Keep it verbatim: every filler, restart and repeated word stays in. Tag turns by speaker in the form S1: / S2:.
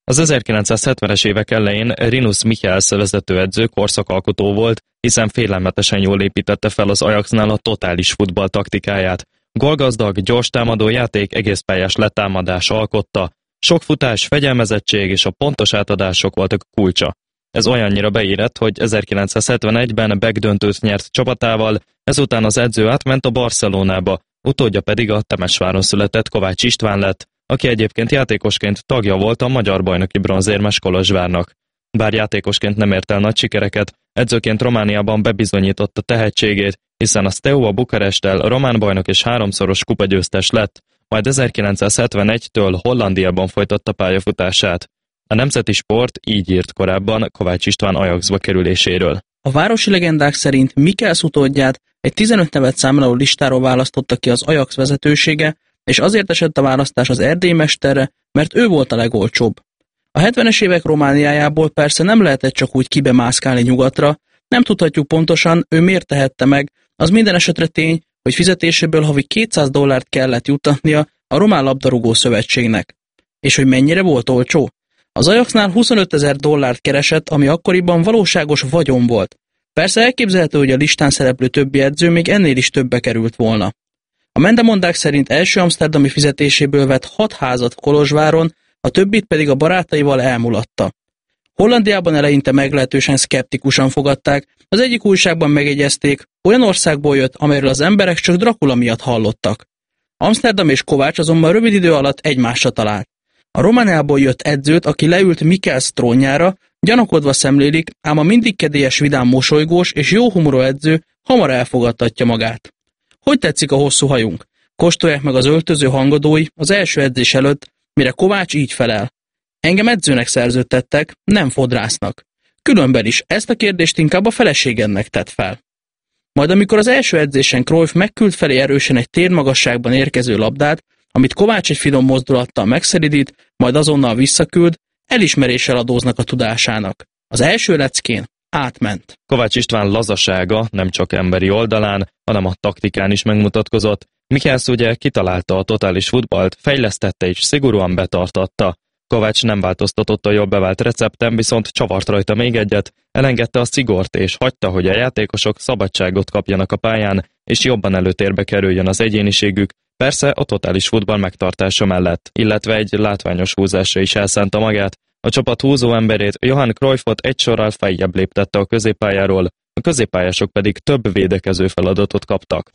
S1: Az ezerkilencszázhetvenes évek elején Rinus Michels vezetőedző korszakalkotó volt, hiszen félelmetesen jól építette fel az Ajaxnál a totális futball taktikáját. Gólgazdag, gyors támadó játék, egészpályás letámadás alkotta. Sok futás, fegyelmezettség és a pontos átadások voltak a kulcsa. Ez olyannyira beérett, hogy ezerkilencszázhetvenegyben begdöntőt nyert csapatával, ezután az edző átment a Barcelonába, utódja pedig a Temesváron született Kovács István lett, aki egyébként játékosként tagja volt a magyar bajnoki bronzérmes Kolozsvárnak. Bár játékosként nem ért el nagy sikereket, edzőként Romániában bebizonyította tehetségét, hiszen a Steaua Bukaresttel román bajnok és háromszoros kupagyőztes lett, majd ezerkilencszázhetvenegytől Hollandiában folytatta pályafutását. A Nemzeti Sport így írt korábban Kovács István Ajaxba kerüléséről.
S2: A városi legendák szerint Michels utódját egy tizenöt nevet számláló listáról választotta ki az Ajax vezetősége, és azért esett a választás az erdélyi mesterre, mert ő volt a legolcsóbb. A hetvenes évek Romániájából persze nem lehetett csak úgy kibemászkálni nyugatra, nem tudhatjuk pontosan, ő miért tehette meg, az minden esetre tény, hogy fizetéséből havi kétszáz dollárt kellett juttatnia a Román labdarúgó szövetségnek. És hogy mennyire volt olcsó? Az Ajaxnál huszonötezer dollárt keresett, ami akkoriban valóságos vagyon volt. Persze elképzelhető, hogy a listán szereplő többi edző még ennél is többe került volna. A mendemondák szerint első amszterdami fizetéséből vett hat házat Kolozsváron, a többit pedig a barátaival elmulatta. Hollandiában eleinte meglehetősen szkeptikusan fogadták, az egyik újságban megjegyezték, olyan országból jött, amelyről az emberek csak Dracula miatt hallottak. Amszterdam és Kovács azonban rövid idő alatt egymásra talált. A Romániából jött edzőt, aki leült Michels trónjára, gyanakodva szemlélik, ám a mindig kedélyes, vidám, mosolygós és jó humorú edző hamar elfogadtatja magát. Hogy tetszik a hosszú hajunk? Kóstolják meg az öltöző hangadói az első edzés előtt, mire Kovács így felel. Engem edzőnek szerződtettek, nem fodrásznak. Különben is ezt a kérdést inkább a feleségednek tett fel. Majd amikor az első edzésen Cruyff megküld felé erősen egy térmagasságban érkező labdát, amit Kovács egy finom mozdulattal megszelidít, majd azonnal visszaküld, elismeréssel adóznak a tudásának. Az első leckén átment.
S1: Kovács István lazasága nem csak emberi oldalán, hanem a taktikán is megmutatkozott. Michels ugye kitalálta a totális futballt, fejlesztette és szigorúan betartatta. Kovács nem változtatott a jobb bevált recepten, viszont csavart rajta még egyet, elengedte a szigort és hagyta, hogy a játékosok szabadságot kapjanak a pályán, és jobban előtérbe kerüljön az egyéniségük, persze a totális futball megtartása mellett, illetve egy látványos húzásra is elszánta magát. A csapat húzó emberét, Johan Cruyffot egy sorral feljebb léptette a középpályáról, a középpályások pedig több védekező feladatot kaptak.